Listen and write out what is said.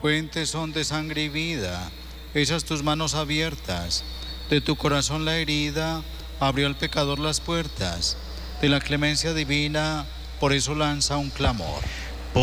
Fuentes son de sangre y vida, esas tus manos abiertas, de tu corazón la herida, abrió al pecador las puertas, de la clemencia divina, por eso lanza un clamor.